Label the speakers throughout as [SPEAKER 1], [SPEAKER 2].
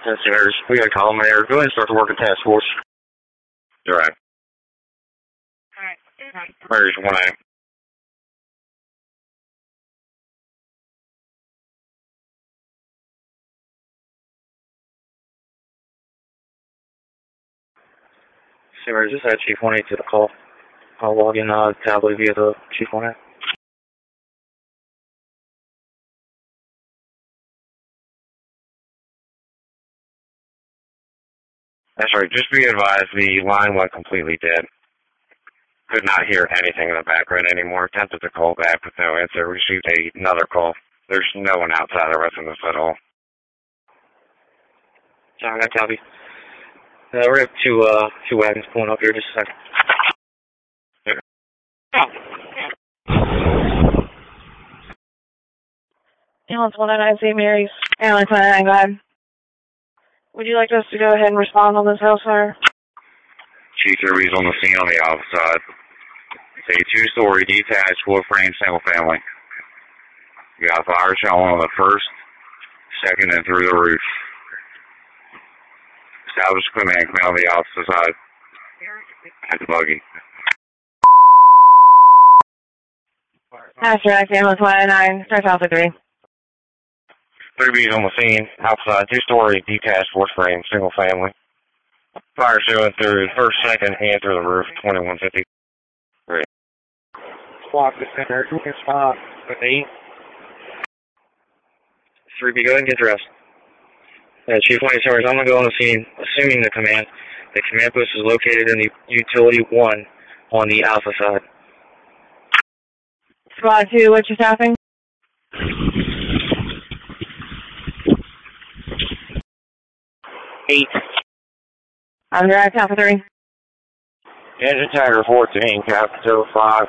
[SPEAKER 1] Yes, sir. We got a call there. Go ahead and start the work at task force.
[SPEAKER 2] Direct.
[SPEAKER 3] Alright.
[SPEAKER 2] Where's 1A?
[SPEAKER 1] Sir, is this Chief 1A to the call? I'll log in tablet via the Chief 1A.
[SPEAKER 2] That's right. Just be advised, the line went completely dead. Could not hear anything in the background anymore. Attempted to call back with no answer. Received another call. There's no one outside the residence at all.
[SPEAKER 1] John, I copy. We have two wagons pulling up here. Just a second.
[SPEAKER 3] Ambulance 109 St. Mary's. Ambulance 109, go ahead. Would you like us to go ahead and respond on this house fire?
[SPEAKER 2] Chief Derby's on the scene on the outside. It's a two-story detached wood-frame single family. We got a fire shot on the first, second, and through the roof. Established command on the opposite side. At the buggy.
[SPEAKER 3] Abstract, Ambulance 109, starts off at 3.
[SPEAKER 2] 3B's on the scene, outside, two-story, detached wood-frame, single family. Fire showing through first, second, and through the roof, 2150. Great.
[SPEAKER 1] Squawk the center, spot with 8. 3B, go ahead and get dressed. Chief 1A, sorry, I'm going to go on the scene, assuming the command. The command post is located in the utility 1 on the alpha side.
[SPEAKER 3] Squad 2, what's your staffing?
[SPEAKER 1] Eight.
[SPEAKER 3] I'm direct, Alpha 3.
[SPEAKER 2] Engine Tiger 14, Capital 5.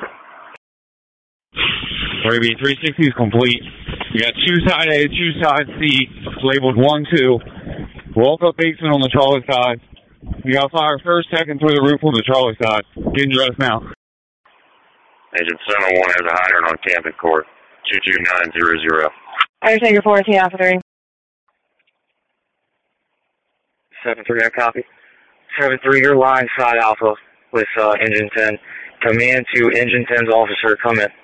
[SPEAKER 2] 3B, 360 is complete. You got two side A, two side C, labeled 1, 2. Walk up basement on the Charlie side. You got fire first, second through the roof on the Charlie side. Getting dressed now. Agent 701 has a hydrant on Camping Court, 22900.
[SPEAKER 3] Undertaker 14, Alpha 3.
[SPEAKER 1] 7-3, I copy. 7-3, your line side alpha with engine 10. Command to engine 10's officer, come in.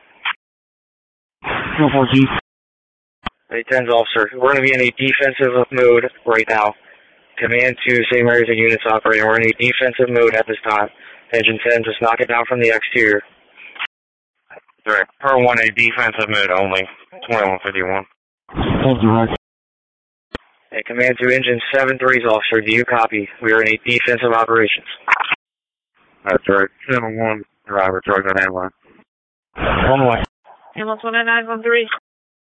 [SPEAKER 3] 14.
[SPEAKER 1] Hey, 10's officer, we're going to be in a defensive mode right now. Command to St. Mary's and units operating. We're in a defensive mode at this time. Engine 10, just knock it down from the exterior.
[SPEAKER 2] Direct. Per 1A, defensive mode only. 2151.
[SPEAKER 1] Hold direct. Hey, command to engine 7-3's officer, do you copy? We are in a defensive operations.
[SPEAKER 2] That's right. 7-1, driver, truck on handline.
[SPEAKER 1] On the way.
[SPEAKER 3] Ambulance 109, 13.